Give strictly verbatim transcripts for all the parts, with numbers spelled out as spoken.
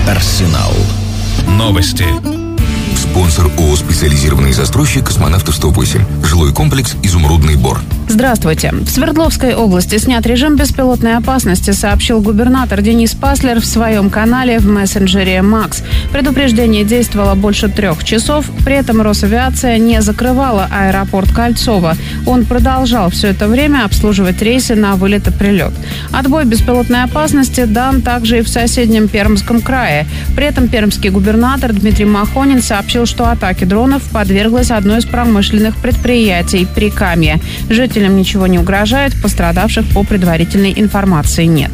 Арсенал. Новости. Спонсор ООО «Специализированный застройщик Космонавтов сто восемь». Жилой комплекс «Изумрудный бор». Здравствуйте. В Свердловской области снят режим беспилотной опасности, сообщил губернатор Денис Паслер в своем канале в мессенджере Макс. Предупреждение действовало больше трех часов. При этом Росавиация не закрывала аэропорт Кольцово. Он продолжал все это время обслуживать рейсы на вылет и прилет. Отбой беспилотной опасности дан также и в соседнем Пермском крае. При этом пермский губернатор Дмитрий Махонин сообщил, что атаке дронов подверглось одно из промышленных предприятий Прикамье. Жителям ничего не угрожает, пострадавших по предварительной информации нет.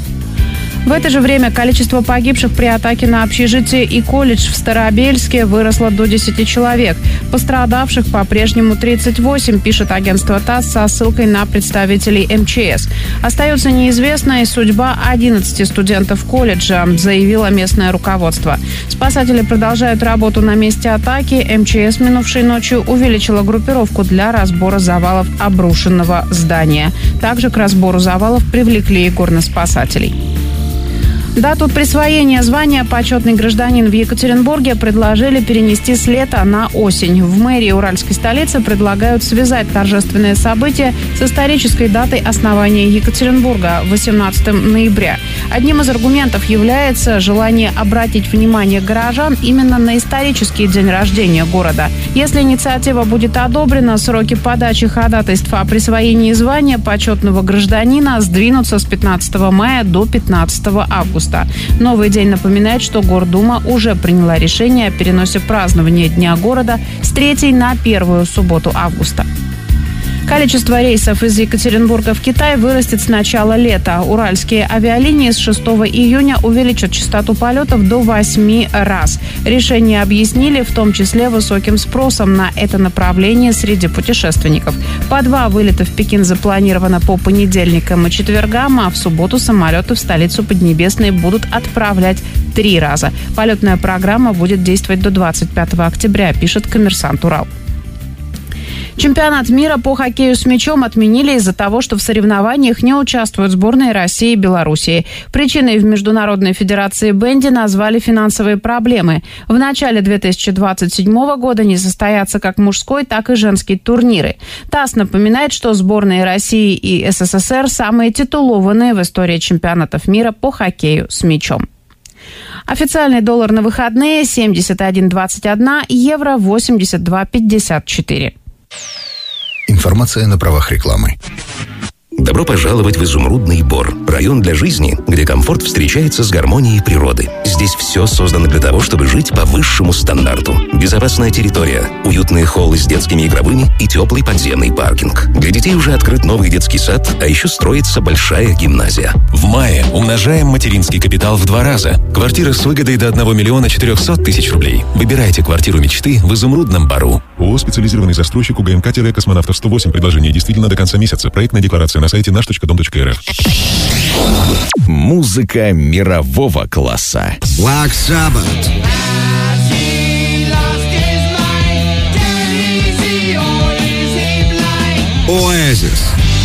В это же время количество погибших при атаке на общежитие и колледж в Старобельске выросло до десяти человек. Пострадавших по-прежнему тридцать восемь, пишет агентство ТАСС со ссылкой на представителей эм че эс. Остается неизвестной судьба одиннадцати студентов колледжа, заявило местное руководство. Спасатели продолжают работу на месте атаки. эм че эс минувшей ночью увеличила группировку для разбора завалов обрушенного здания. Также к разбору завалов привлекли и горноспасателей. Дату присвоения звания «Почетный гражданин» в Екатеринбурге предложили перенести с лета на осень. В мэрии уральской столицы предлагают связать торжественное событие с исторической датой основания Екатеринбурга – восемнадцатого ноября. Одним из аргументов является желание обратить внимание горожан именно на исторический день рождения города. Если инициатива будет одобрена, сроки подачи ходатайств о присвоении звания почетного гражданина сдвинутся с пятнадцатого мая до пятнадцатого августа. Новый день напоминает, что Гордума уже приняла решение о переносе празднования Дня города с третьей на первую субботу августа. Количество рейсов из Екатеринбурга в Китай вырастет с начала лета. Уральские авиалинии с шестого июня увеличат частоту полетов до восьми раз. Решение объяснили в том числе высоким спросом на это направление среди путешественников. По два вылета в Пекин запланировано по понедельникам и четвергам, а в субботу самолеты в столицу Поднебесной будут отправлять три раза. Полетная программа будет действовать до двадцать пятого октября, пишет «Коммерсант Урал». Чемпионат мира по хоккею с мячом отменили из-за того, что в соревнованиях не участвуют сборные России и Белоруссии. Причиной в Международной федерации бенди назвали финансовые проблемы. В начале две тысячи двадцать седьмого года не состоятся как мужской, так и женский турниры. ТАСС напоминает, что сборные России и эс эс эс эр самые титулованные в истории чемпионатов мира по хоккею с мячом. Официальный доллар на выходные семьдесят один двадцать один, евро восемьдесят два пятьдесят четыре. Информация на правах рекламы. Добро пожаловать в Изумрудный бор. Район для жизни, где комфорт встречается с гармонией природы. Здесь все создано для того, чтобы жить по высшему стандарту. Безопасная территория, уютные холлы с детскими игровыми и теплый подземный паркинг. Для детей уже открыт новый детский сад, а еще строится большая гимназия. В мае умножаем материнский капитал в два раза. Квартира с выгодой до одного миллиона четырехсот тысяч рублей. Выбирайте квартиру мечты в Изумрудном бору. ООО «Специализированный застройщик УГМК-Космонавтов сто восемь». Предложение действительно до конца месяца. Проектная декларация на сайте наш точка дом точка эр эф. Музыка мирового класса. Black Sabbath. Oasis.